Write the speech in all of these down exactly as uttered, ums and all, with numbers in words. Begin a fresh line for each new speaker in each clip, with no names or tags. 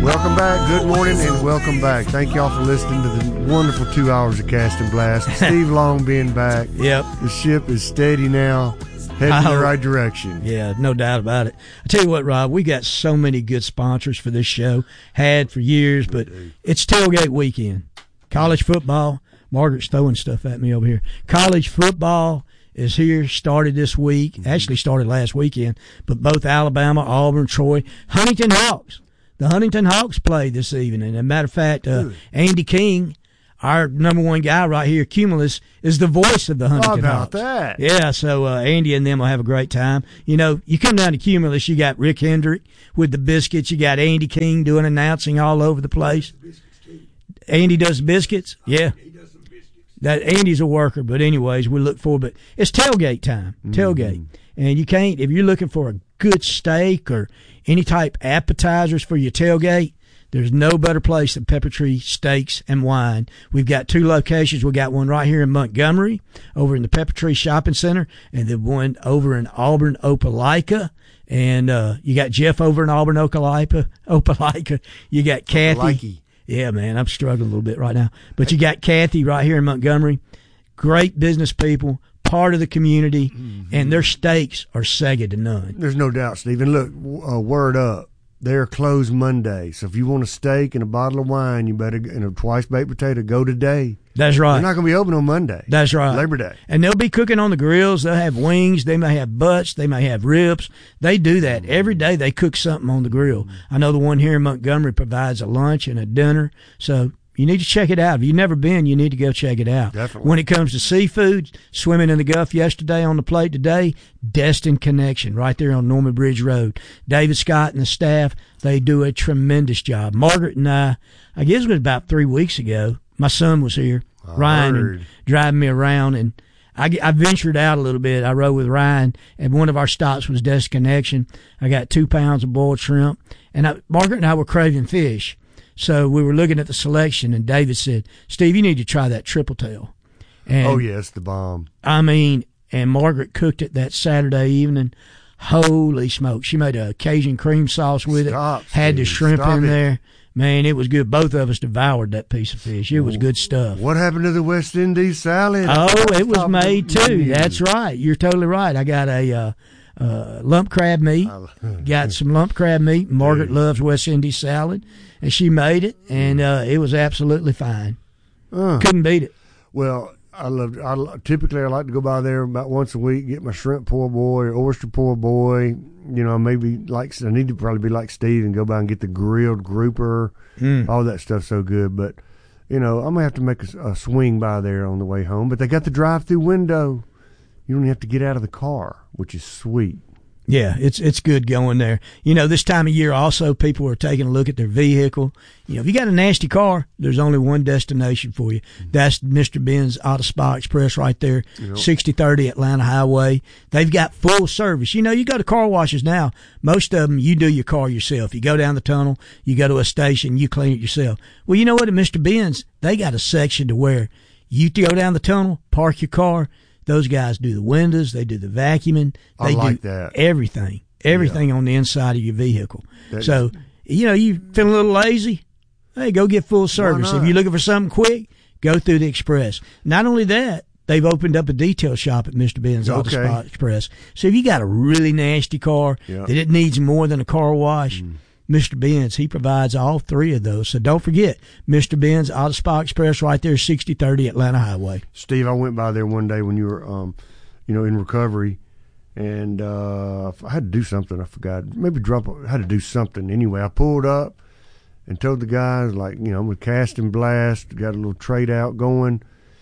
Welcome back. Good morning and welcome back. Thank y'all for listening to the wonderful two hours of Cast and Blast. Steve Long being back.
Yep.
The ship is steady now, heading in the right direction.
Yeah, no doubt about it. I tell you what, Rob, we got so many good sponsors for this show. Had for years, but it's tailgate weekend. College football. Margaret's throwing stuff at me over here. College football is here, started this week. Mm-hmm. Actually started last weekend. But both Alabama, Auburn, Troy, Huntington Hawks. The Huntington Hawks played this evening. As a matter of fact, uh, Andy King, our number one guy right here, Cumulus, is the voice of the Huntington
How about
Hawks.
that?
Yeah, so uh, Andy and them will have a great time. You know, you come down to Cumulus, you got Rick Hendrick with the biscuits. You got Andy King doing announcing all over the place. Andy does biscuits? Yeah. That Andy's a worker, but anyways, we look forward. But it's tailgate time, tailgate. Mm. And you can't, if you're looking for a good steak or any type appetizers for your tailgate, there's no better place than Pepper Tree Steaks and Wine. We've got two locations. We got one right here in Montgomery over in the Pepper Tree Shopping Center, and then one over in Auburn, Opelika. And uh, you got Jeff over in Auburn, Opelika. Opelika. You got Kathy.
Opelika.
Yeah, man, I'm struggling a little bit right now. But you got Kathy right here in Montgomery. Great business people, part of the community, mm-hmm. and their steaks are second to none.
There's no doubt, Stephen. Look, uh, word up. They're closed Monday. So if you want a steak and a bottle of wine, you better, and a twice-baked potato, go today.
That's right.
They're not going to be open on Monday.
That's right.
Labor Day.
And they'll be cooking on the grills. They'll have wings. They may have butts. They may have ribs. They do that. Mm-hmm. Every day they cook something on the grill. Mm-hmm. I know the one here in Montgomery provides a lunch and a dinner. So you need to check it out. If you've never been, you need to go check it out.
Definitely.
When it comes to seafood, swimming in the Gulf yesterday on the plate today, Destin Connection right there on Norman Bridge Road. David Scott and the staff, they do a tremendous job. Margaret and I, I guess it was about three weeks ago, my son was here.
I
Ryan
heard.
and driving me around, and I, I ventured out a little bit. I rode with Ryan, and one of our stops was Destin Connection. I got two pounds of boiled shrimp, and I, Margaret and I were craving fish, so we were looking at the selection, and David said, "Steve, you need to try that triple tail." And,
oh yes, the bomb.
I mean, and Margaret cooked it that Saturday evening. Holy smoke! She made a Cajun cream sauce with
Stop,
it. Had
Steve,
the shrimp
stop
in
it.
there. Man, it was good. Both of us devoured that piece of fish. It was good stuff.
What happened to the West Indies salad?
Oh, it was
Stop
made
it.
too. That's right. You're totally right. I got a uh, uh, lump crab meat. Got some lump crab meat. Margaret loves West Indies salad, and she made it, and uh, it was absolutely fine.
Uh,
Couldn't beat it.
well, I love. I lo- typically I like to go by there about once a week, get my shrimp po' boy or oyster po' boy. You know, maybe like I need to probably be like Steve and go by and get the grilled grouper. Mm. All that stuff's so good, but you know I'm gonna have to make a, a swing by there on the way home. But they got the drive-through window. You don't have to get out of the car, which is sweet.
Yeah, it's it's good going there. You know, this time of year also people are taking a look at their vehicle. You know, if you got a nasty car, there's only one destination for you. That's Mister Ben's Auto Spa Express right there, yep. sixty thirty Atlanta Highway. They've got full service. You know, you go to car washes now. Most of them, you do your car yourself. You go down the tunnel, you go to a station, you clean it yourself. Well, you know what? At Mister Ben's, they got a section to where you go down the tunnel, park your car. Those guys do the windows. They do the vacuuming. They
I like
do
that.
everything, everything yeah. on the inside of your vehicle.
That
so,
is,
you know, you feeling a little lazy? Hey, go get full service. If you're looking for something quick, go through the Express. Not only that, they've opened up a detail shop at Mister Ben's Auto
Okay.
Spa Express. So if you got a really nasty car
yeah.
that it needs more than a car wash, mm. Mister Ben's, he provides all three of those. So don't forget, Mister Ben's Auto Spa Express right there, sixty thirty Atlanta Highway.
Steve, I went by there one day when you were, um, you know, in recovery, and uh, I had to do something. I forgot. Maybe drop. I had to do something. Anyway, I pulled up and told the guys, like, you know, I'm with Cast and Blast, got a little trade out going.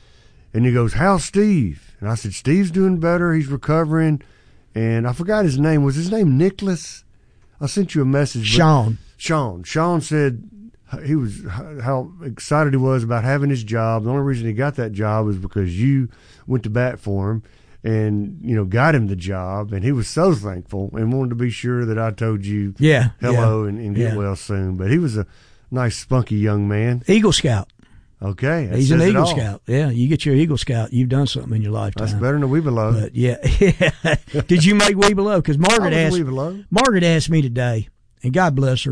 And he goes, how's Steve? And I said, Steve's doing better. He's recovering. And I forgot his name. Was his name Nicholas? I sent you a message.
Sean.
Sean. Sean said he was how excited he was about having his job. The only reason he got that job was because you went to bat for him and, you know, got him the job. And he was so thankful and wanted to be sure that I told you
yeah,
hello
yeah,
and, and get
yeah.
well soon. But he was a nice, spunky young man.
Eagle Scout.
Okay.
He's an Eagle Scout. Yeah, you get your Eagle Scout, you've done something in your lifetime.
That's better than a Webelow.
But yeah, yeah. Did you make Webelow? Because Margaret asked
Webelow.
Margaret asked me today, and God bless her.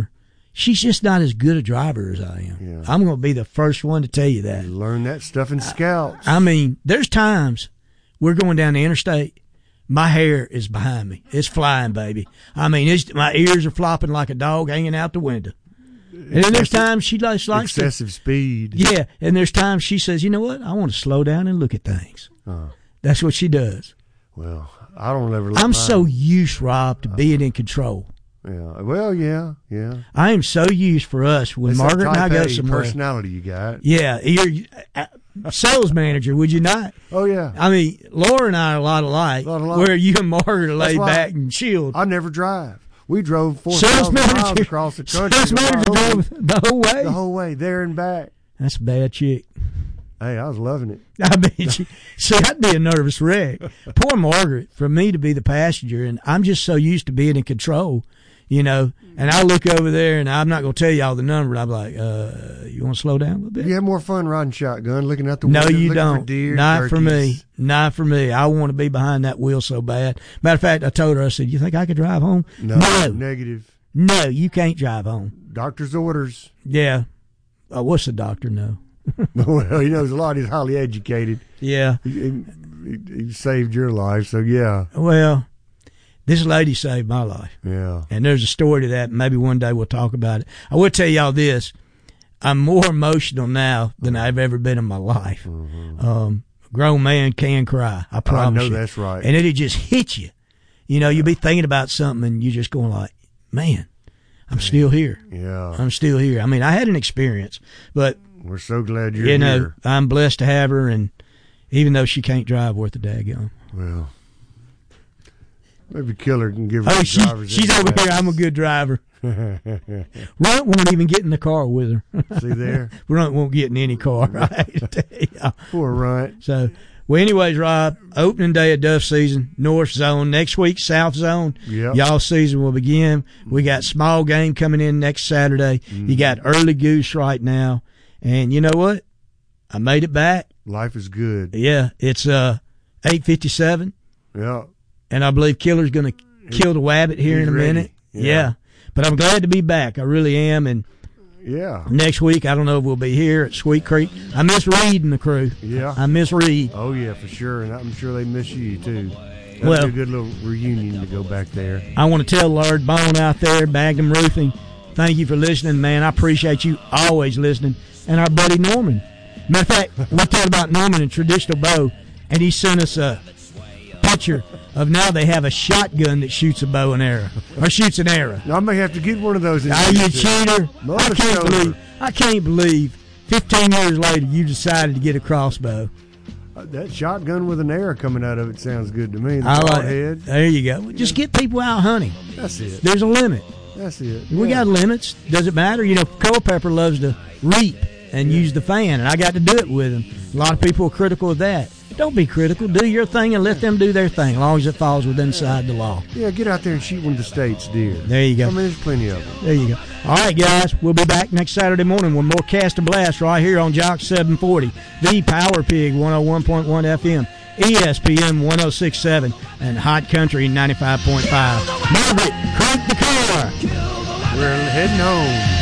she's just not as good a driver as I am.
Yeah.
I'm going to be the first one to tell you that.
You learn that stuff in scouts.
I mean, there's times we're going down the interstate. My hair is behind me. It's flying, baby. I mean, it's, my ears are flopping like a dog hanging out the window. And then there's times she likes, likes
excessive
to,
speed.
Yeah, and there's times she says, you know what? I want to slow down and look at things.
Uh,
That's what she does.
well, I don't ever. Look
I'm
mine.
so used, Rob, to being in control.
Yeah. Well, yeah, yeah.
I am so used for us when
It's
Margaret
that
and I
type
go
A
somewhere.
personality you got.
Yeah, you're uh, sales manager, would you not?
Oh yeah.
I mean, Laura and I are a lot alike,
A lot alike.
where you and Margaret are laid
why-
back and chilled.
I never drive. We drove four
Sales
thousand miles
manager,
across the country.
sales
to
manager
Wyoming,
drove the whole way.
the whole way there and back.
That's a bad chick.
Hey, I was loving it.
I mean, she, see, I'd be a nervous wreck. Poor Margaret, for me to be the passenger, and I'm just so used to being in control, you know. And I look over there, and I'm not going to tell you all the number. I'm like, uh, you want to slow down a little bit?
You have more fun riding shotgun, looking out the
No,
window,
you
looking
don't.
for deer,
Not for me.
turkeys.
Not for me. I want to be behind that wheel so bad. Matter of fact, I told her, I said, you think I could drive home?
No,
No,
negative.
no, you can't drive home.
Doctor's orders.
Yeah. Uh, what's the doctor know?
Well, he knows a lot. He's highly educated.
Yeah.
He, he, he saved your life, so yeah,
Well, this lady saved my life.
yeah.
And there's a story to that. Maybe one day we'll talk about it. I will tell y'all this. I'm more emotional now than I've ever been in my life.
Mm-hmm.
Um, a grown man can cry. I
I
promise
know
you.
that's right.
And it'll just hit you. You know, you'll be thinking about something and you're just going like, man, I'm still here.
yeah,
I'm still here. I mean, I had an experience, but,
we're so glad you're
you know,
here.
I'm blessed to have her. And even though she can't drive worth a daggone.
Well, maybe Killer can give her
Oh,
a
she,
driver's
she's over
ed.
here. I'm a good driver. Runt won't even get in the car with her.
See there?
Runt won't get in any car. Right? Yeah.
Poor Runt.
So, well, anyways, Rob, opening day of Duff season, North Zone. Next week, South Zone.
Yep.
Y'all season will begin. We got small game coming in next Saturday.
Mm-hmm.
You got early goose right now. And you know what? I made it back.
Life is good.
Yeah, it's uh eight fifty-seven,
Yeah.
and I believe Killer's going to kill the wabbit here
he's
in a
ready.
minute.
Yeah.
Yeah. But I'm glad to be back. I really am. And
Yeah.
next week, I don't know if we'll be here at Sweet Creek. I miss Reed and the crew.
Yeah.
I miss Reed.
Oh yeah, for sure, and I'm sure they miss you too. That'd
Well-
be a good little reunion to go back there.
I want to tell Lord Bone out there, Magnum Roofing, thank you for listening, man. I appreciate you always listening. And our buddy Norman. Matter of fact, we talked about Norman and traditional bow, and he sent us a picture of now they have a shotgun that shoots a bow and arrow, or shoots an arrow.
I may have to get one of those. in
Are you a
future.
cheater?
Love
I
the
can't
show.
believe I can't believe fifteen years later you decided to get a crossbow.
Uh, That shotgun with an arrow coming out of it sounds good to me. The
I like
broadhead.
There you go. Just get people out hunting.
That's it.
There's a limit.
That's it.
We
Yeah.
got limits. Does it matter? You know, Culpepper loves to reap and use the fan, and I got to do it with him. A lot of people are critical of that. Don't be critical. Do your thing and let them do their thing, as long as it falls within inside the law.
Yeah, get out there and shoot one of the state's deer.
There you go.
I mean, there's plenty of them.
There you go. All right, guys. We'll be back next Saturday morning with more Cast and Blast right here on Jock seven forty, the Power Pig one oh one point one F M, E S P N one oh six point seven, and Hot Country ninety-five point five. Margaret, crank the car.
We're heading home.